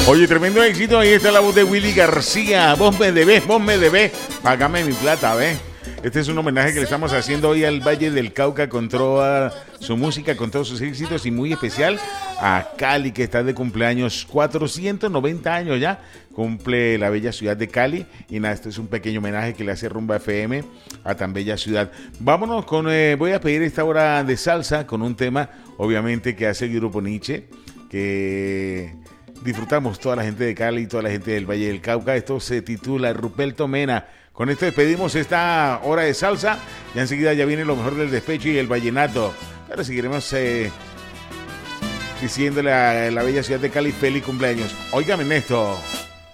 Oye, tremendo éxito. Ahí está la voz de Willy García. Vos me debés. Págame mi plata, ¿ves? Este es un homenaje que le estamos haciendo hoy al Valle del Cauca con toda su música, con todos sus éxitos y muy especial a Cali, que está de cumpleaños, 490 años ya, cumple la bella ciudad de Cali. Y nada, este es un pequeño homenaje que le hace Rumba FM a tan bella ciudad. Vámonos con, voy a pedir esta hora de salsa con un tema, obviamente, que hace el Grupo Nietzsche, que disfrutamos toda la gente de Cali y toda la gente del Valle del Cauca. Esto se titula Ruperto Mena. Con esto despedimos esta hora de salsa. Ya enseguida ya viene lo mejor del despecho y el vallenato. Pero seguiremos diciéndole a la bella ciudad de Cali feliz cumpleaños. Óigame, Ernesto.